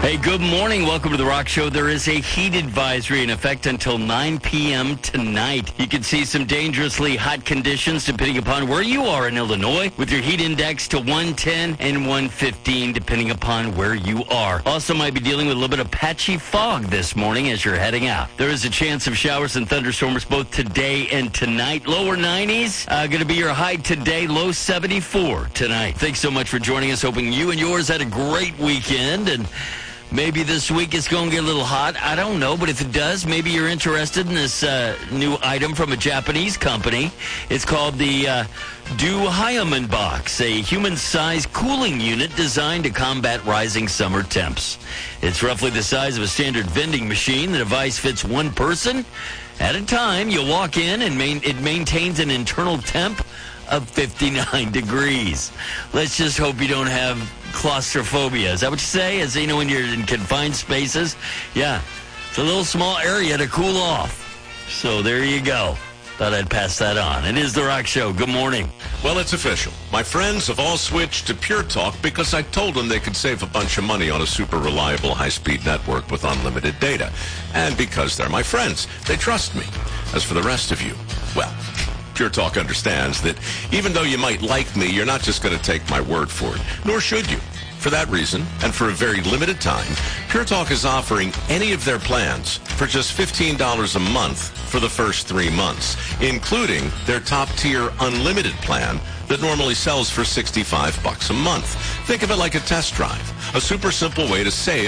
Hey, good morning. Welcome to The Rock Show. There is a heat advisory in effect until 9 p.m. tonight. You can see some dangerously hot conditions depending upon where you are in Illinois, with your heat index to 110 and 115 depending upon where you are. Also might be dealing with a little bit of patchy fog this morning as you're heading out. There is a chance of showers and thunderstorms both today and tonight. Lower 90s, going to be your high today, low 74 tonight. Thanks so much for joining us. Hoping you and yours had a great weekend, and maybe this week it's going to get a little hot. I don't know, but if it does, maybe you're interested in this new item from a Japanese company. It's called the Do Hyaman Box, a human-sized cooling unit designed to combat rising summer temps. It's roughly the size of a standard vending machine. The device fits one person at a time. You walk in, and it maintains an internal temp of 59 degrees. Let's just hope you don't have claustrophobia. Is that what you say? As you know, when you're in confined spaces? Yeah, it's a little small area to cool off. So there you go. Thought I'd pass that on. It is The Rock Show. Good morning. Well, it's official. My friends have all switched to Pure Talk because I told them they could save a bunch of money on a super reliable high-speed network with unlimited data. And because they're my friends, they trust me. As for the rest of you, well, Pure Talk understands that even though you might like me, you're not just going to take my word for it, nor should you. For that reason, and for a very limited time, Pure Talk is offering any of their plans for just $15 a month for the first 3 months, including their top-tier unlimited plan that normally sells for $65 a month. Think of it like a test drive, a super simple way to save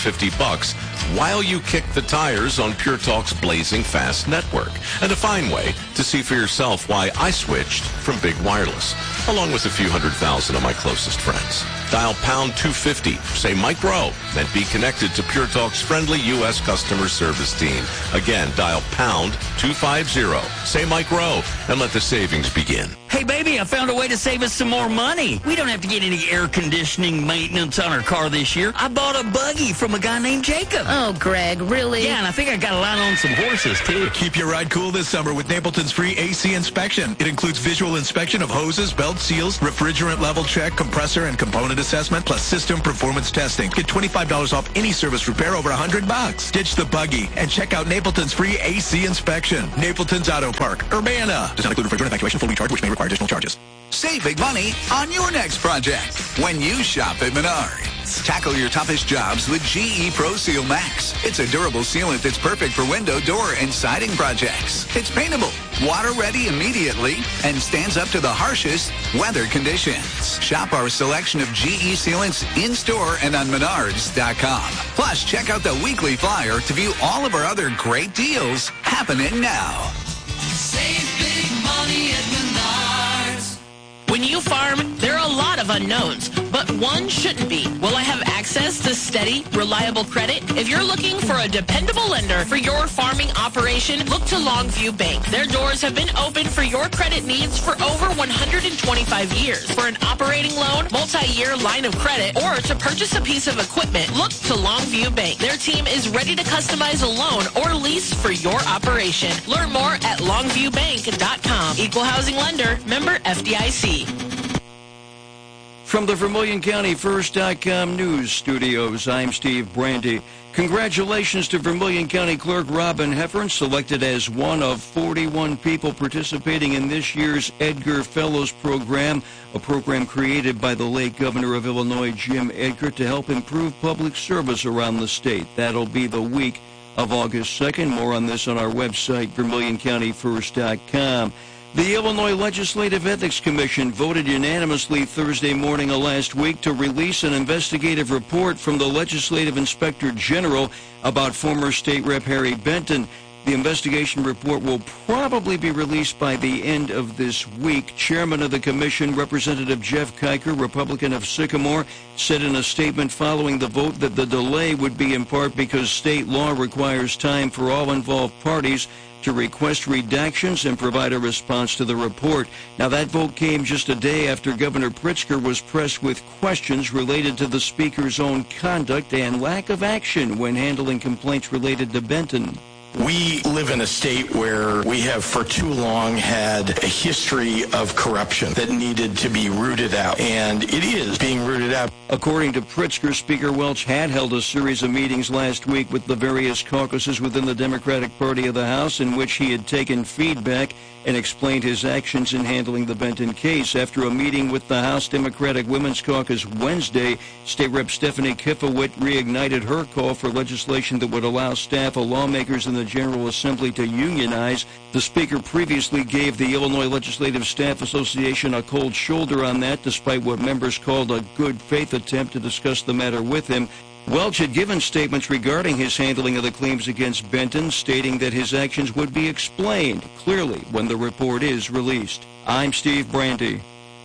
$150 while you kick the tires on Pure Talk's blazing fast network, and a fine way to see for yourself why I switched from big wireless, along with a few 100,000 of my closest friends. Dial pound 250, say Mike Rowe, and be connected to Pure Talk's friendly U.S. customer service team. Again, dial pound 250, say Mike Rowe, and let the savings begin. Hey, baby, I found a way to save us some more money. We don't have to get any air conditioning maintenance on our car this year. I bought a buggy from a guy named Jacob. Oh, Greg, really? Yeah, and I think I got a line on some horses, too. Keep your ride cool this summer with Napleton's free AC inspection. It includes visual inspection of hoses, belt seals, refrigerant level check, compressor and component assessment, plus system performance testing. Get $25 off any service repair over $100. Ditch the buggy and check out Napleton's free AC inspection. Napleton's Auto Park, Urbana. Does not include refrigerant evacuation, full recharge, which may require additional charges. Save big money on your next project when you shop at Menards. Tackle your toughest jobs with GE Pro Seal Max. It's a durable sealant that's perfect for window, door, and siding projects. It's paintable, water ready immediately, and stands up to the harshest weather conditions. Shop our selection of GE sealants in-store and on Menards.com. Plus, check out the weekly flyer to view all of our other great deals happening now. Save big money at Menards. When you farm, there are a lot of unknowns, but one shouldn't be. Will I have access to steady, reliable credit? If you're looking for a dependable lender for your farming operation, look to Longview Bank. Their doors have been open for your credit needs for over 125 years. For an operating loan, multi-year line of credit, or to purchase a piece of equipment, look to Longview Bank. Their team is ready to customize a loan or lease for your operation. Learn more at longviewbank.com. Equal housing lender, member FDIC. From the Vermilion County First.com News Studios, I'm Steve Brandy. Congratulations to Vermilion County Clerk Robin Heffern, selected as one of 41 people participating in this year's Edgar Fellows Program, a program created by the late Governor of Illinois, Jim Edgar, to help improve public service around the state. That'll be the week of August 2nd. More on this on our website, VermilionCountyFirst.com. The Illinois Legislative Ethics Commission voted unanimously Thursday morning of last week to release an investigative report from the Legislative Inspector General about former State Rep Harry Benton. The investigation report will probably be released by the end of this week. Chairman of the commission, Representative Jeff Kiker, Republican of Sycamore, said in a statement following the vote that the delay would be in part because state law requires time for all involved parties to request redactions and provide a response to the report. Now, that vote came just a day after Governor Pritzker was pressed with questions related to the Speaker's own conduct and lack of action when handling complaints related to Benton. We live in a state where we have for too long had a history of corruption that needed to be rooted out, and it is being rooted out. According to Pritzker, Speaker Welch had held a series of meetings last week with the various caucuses within the Democratic Party of the House in which he had taken feedback and explained his actions in handling the Benton case. After a meeting with the House Democratic Women's Caucus Wednesday, State Rep Stephanie Kifowit reignited her call for legislation that would allow staff of lawmakers in the General Assembly to unionize. The Speaker previously gave the Illinois Legislative Staff Association a cold shoulder on that, despite what members called a good faith attempt to discuss the matter with him. Welch had given statements regarding his handling of the claims against Benton, stating that his actions would be explained clearly when the report is released. I'm Steve Brandy.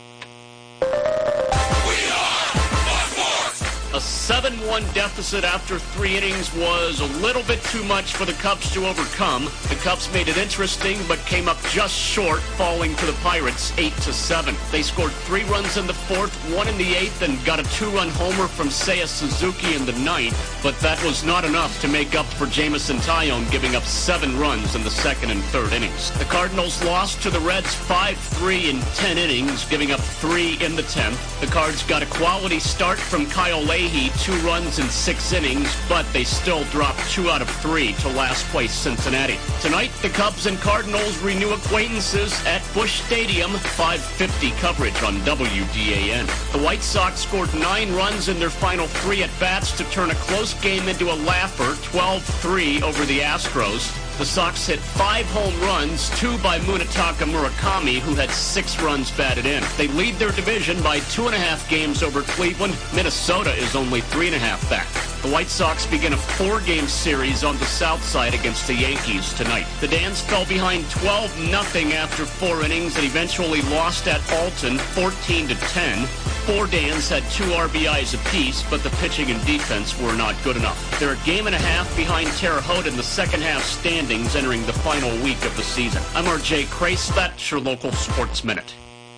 A 7-1 deficit after 3 innings was a little bit too much for the Cubs to overcome. The Cubs made it interesting, but came up just short, falling to the Pirates 8-7. They scored 3 runs in the 4th, 1 in the 8th, and got a 2-run homer from Seiya Suzuki in the 9th. But that was not enough to make up for Jameson Taillon giving up 7 runs in the 2nd and 3rd innings. The Cardinals lost to the Reds 5-3 in 10 innings, giving up 3 in the 10th. The Cards got a quality start from Kyle Leahy, 2 runs in 6 innings, but they still dropped 2 out of 3 to last place Cincinnati. Tonight, the Cubs and Cardinals renew acquaintances at Busch Stadium, 5:50 coverage on WDAN. The White Sox scored 9 runs in their final 3 at-bats to turn a close game into a laugher, 12-3 over the Astros. The Sox hit 5 home runs, 2 by Munetaka Murakami, who had 6 runs batted in. They lead their division by 2.5 games over Cleveland. Minnesota is only 3.5 back. The White Sox begin a 4-game series on the south side against the Yankees tonight. The Dans fell behind 12-0 after 4 innings and eventually lost at Alton 14-10. 4 Dans had 2 RBIs apiece, but the pitching and defense were not good enough. They're a game and a half behind Terre Haute in the second half standings entering the final week of the season. I'm RJ Crace. That's your local Sports Minute.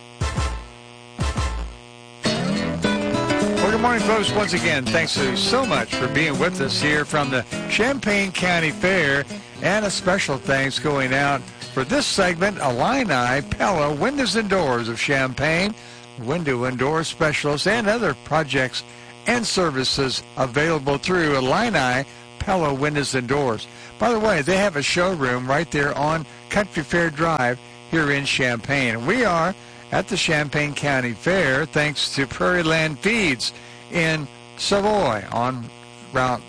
Well, good morning, folks. Once again, thanks so much for being with us here from the Champaign County Fair, and a special thanks going out for this segment, Illini Pella Windows and Doors of Champaign, window and door specialists, and other projects and services available through Illini Pella Windows and Doors. By the way, they have a showroom right there on Country Fair Drive here in Champaign. We are at the Champaign County Fair thanks to Prairie Land Feeds in Savoy on Route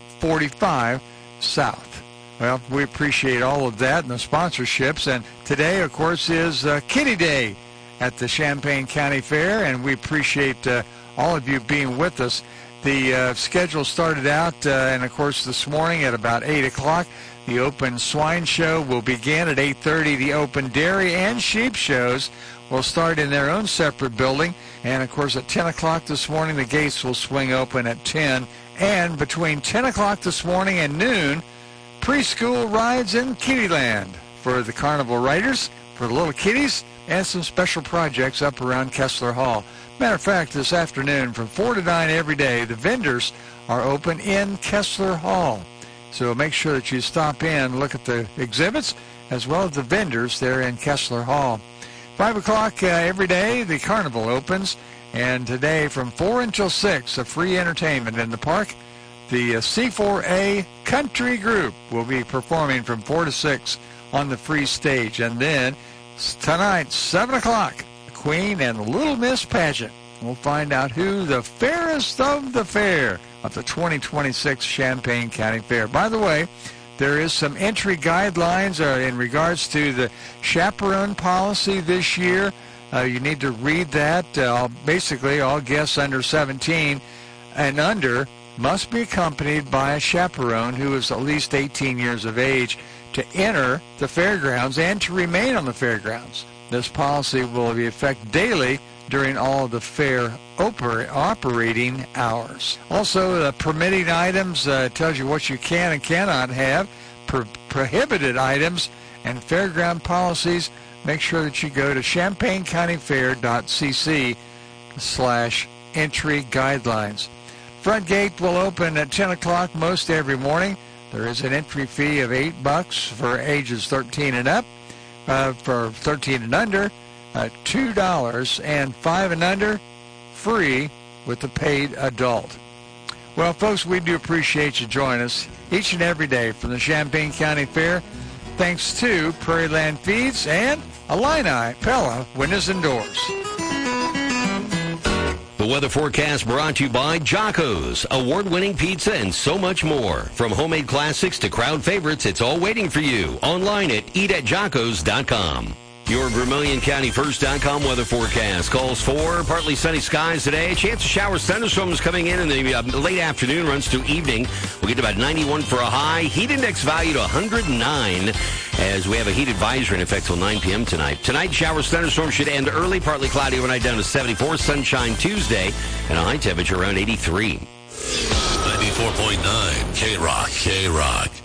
45 South. Well, we appreciate all of that and the sponsorships. And today, of course, is Kitty Day at the Champaign County Fair, and we appreciate all of you being with us. The schedule started out, and of course, this morning at about 8 o'clock, the open swine show will begin at 8:30. The open dairy and sheep shows will start in their own separate building. And, of course, at 10 o'clock this morning, the gates will swing open at 10. And between 10 o'clock this morning and noon, preschool rides in Kittyland for the carnival riders, for the little kitties, and some special projects up around Kessler Hall. Matter of fact, this afternoon from 4 to 9 every day, the vendors are open in Kessler Hall. So make sure that you stop in, look at the exhibits, as well as the vendors there in Kessler Hall. 5 o'clock every day, the carnival opens, and today from 4 until 6, a free entertainment in the park. The C4A Country Group will be performing from 4 to 6 on the free stage. And then tonight, 7 o'clock, the Queen and Little Miss pageant. We'll find out who the fairest of the fair of the 2026 Champaign County Fair. By the way, there is some entry guidelines in regards to the chaperone policy this year. You need to read that. Basically, all guests under 17 and under must be accompanied by a chaperone who is at least 18 years of age to enter the fairgrounds and to remain on the fairgrounds. This policy will be in effect daily during all of the fair operating hours. Also, the permitting items tells you what you can and cannot have, prohibited items, and fairground policies. Make sure that you go to champaigncountyfair.cc/entry guidelines. Front gate will open at 10 o'clock most every morning. There is an entry fee of $8 for ages 13 and up. For 13 and under, $2, and 5 and under, free with the paid adult. Well, folks, we do appreciate you joining us each and every day from the Champaign County Fair. Thanks to Prairie Land Feeds and Illini Pella Windows and Doors. The weather forecast brought to you by Jocko's, award-winning pizza and so much more. From homemade classics to crowd favorites, it's all waiting for you. Online at eatatjockos.com. Your VermilionCountyFirst.com weather forecast calls for partly sunny skies today. Chance of showers, thunderstorms coming in the late afternoon, runs through evening. We'll get to about 91 for a high. Heat index value to 109 as we have a heat advisory in effect till 9 p.m. tonight. Tonight, showers, thunderstorms should end early, partly cloudy overnight down to 74. Sunshine Tuesday and a high temperature around 83. 94.9 K-Rock.